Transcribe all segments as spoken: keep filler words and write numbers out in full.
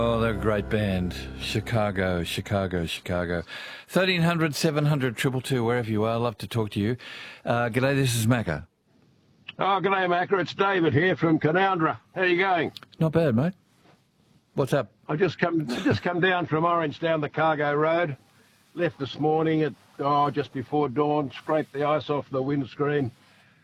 Oh, they're a great band. Chicago, Chicago, Chicago. thirteen hundred, seven hundred, two two two, wherever you are. Love to talk to you. Uh, g'day, this is Macca. Oh, g'day, Macca. It's David here from Canowindra. How you going? Not bad, mate. What's up? I just come just come down from Orange down the Cargo Road. Left this morning at, oh, just before dawn, scraped the ice off the windscreen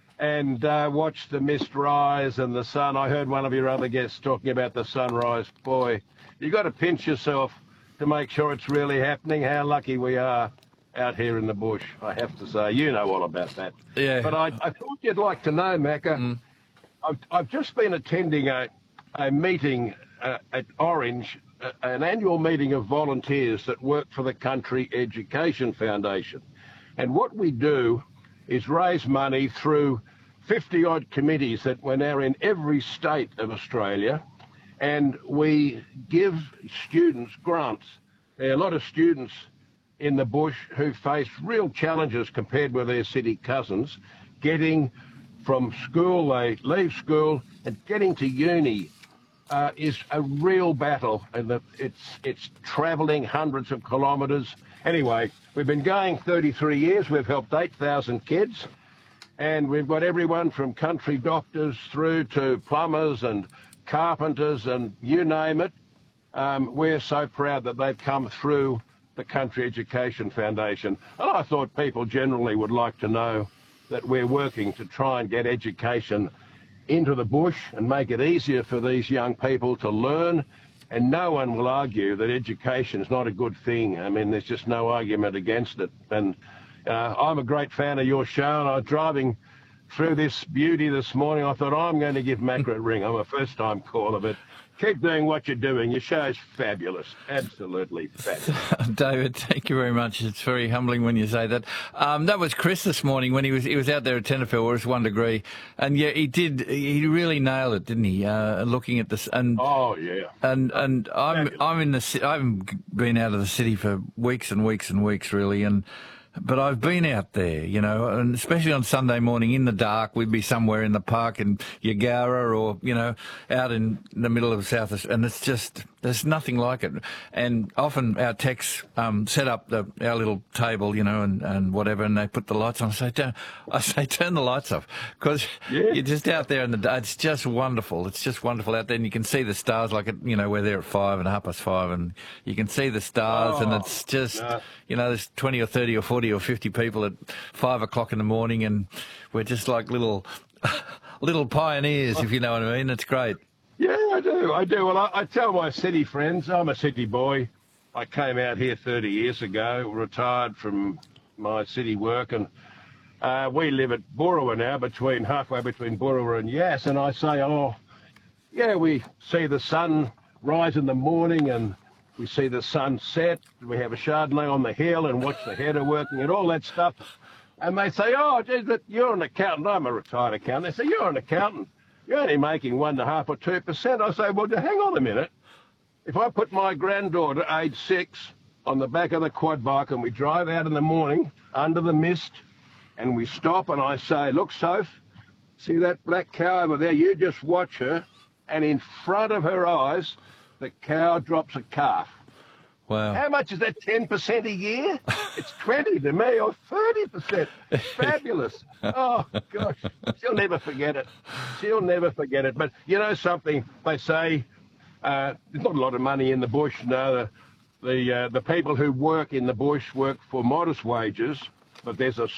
and uh, watched the mist rise and the sun. I heard one of your other guests talking about the sunrise. Boy, you got to pinch yourself to make sure it's really happening. How lucky we are out here in the bush, I have to say. You know all about that. Yeah. But I, I thought you'd like to know, Macca. Mm. I've, I've just been attending a, a meeting uh, at Orange, uh, an annual meeting of volunteers that work for the Country Education Foundation. And what we do is raise money through fifty odd committees that we're now in every state of Australia, and we give students grants. There are a lot of students in the bush who face real challenges compared with their city cousins. Getting from school, they leave school, and getting to uni uh, is a real battle, and the, it's, it's travelling hundreds of kilometres. Anyway, we've been going thirty-three years. We've helped eight thousand kids, and we've got everyone from country doctors through to plumbers and carpenters and you name it. Um, we're so proud that they've come through the Country Education Foundation. And I thought people generally would like to know that we're working to try and get education into the bush and make it easier for these young people to learn. And no one will argue that education is not a good thing. I mean, there's just no argument against it. And uh, I'm a great fan of your show, and I was driving through this beauty this morning. I thought, I'm going to give Macca a ring. I'm a first-time caller, but keep doing what you're doing. Your show's fabulous, absolutely fabulous. David, thank you very much. It's very humbling when you say that. Um, that was Chris this morning when he was he was out there at Tenterfield where it's one degree, and yeah, he did. He really nailed it, didn't he? Uh, looking at this, and oh yeah, and and I'm fabulous. I'm in the I haven't been out of the city for weeks and weeks and weeks really, and. But I've been out there, you know, and especially on Sunday morning in the dark, we'd be somewhere in the park in Yagara or, you know, out in the middle of South, and it's just, there's nothing like it. And often our techs um, set up the, our little table, you know, and, and whatever, and they put the lights on. I say, turn, I say, turn the lights off, because yeah. You're just out there in the dark. It's just wonderful. It's just wonderful out there, and you can see the stars, like, at, you know, we're there at five and half past five, and you can see the stars, oh, and it's just, no. You know, there's twenty or thirty or forty or fifty people at five o'clock in the morning, and we're just like little little pioneers, if you know what I mean. It's great. Yeah, I do. I do. Well, I, I tell my city friends, I'm a city boy. I came out here thirty years ago, retired from my city work, and uh, we live at Boorowa now, between halfway between Boorowa and Yass. And I say, oh, yeah, we see the sun rise in the morning, and we see the sun set. We have a Chardonnay on the hill and watch the header working and all that stuff. And they say, oh, geez, but you're an accountant. I'm a retired accountant. They say, you're an accountant. You're only making one and a half or two percent. I say, well, hang on a minute. If I put my granddaughter, age six, on the back of the quad bike and we drive out in the morning under the mist and we stop and I say, look, Soph, see that black cow over there? You just watch her, and in front of her eyes, the cow drops a calf. Wow. How much is that, ten percent a year? It's twenty to me, or thirty percent. Fabulous. Oh, gosh. She'll never forget it. She'll never forget it. But you know something? They say uh, there's not a lot of money in the bush. No, the, the, uh, the people who work in the bush work for modest wages, but there's a